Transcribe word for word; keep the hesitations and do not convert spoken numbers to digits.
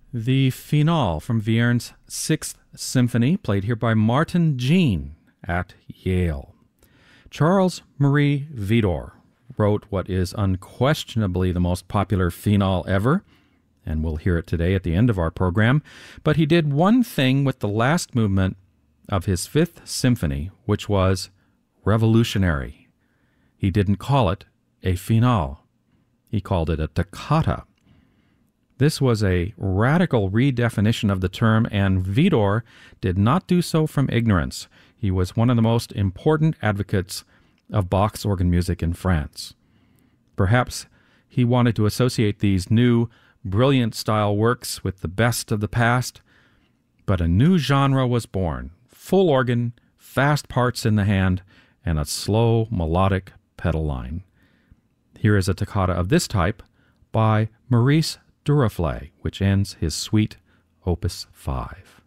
The Finale from Viern's Sixth Symphony, played here by Martin Jean at Yale. Charles Marie Widor wrote what is unquestionably the most popular finale ever, and we'll hear it today at the end of our program, but he did one thing with the last movement of his Fifth Symphony, which was revolutionary. He didn't call it a finale. He called it a toccata. This was a radical redefinition of the term, and Widor did not do so from ignorance. He was one of the most important advocates of Bach's organ music in France. Perhaps he wanted to associate these new, brilliant style works with the best of the past, but a new genre was born: full organ, fast parts in the hand, and a slow, melodic pedal line. Here is a toccata of this type by Maurice Duruflé, which ends his Suite Opus five.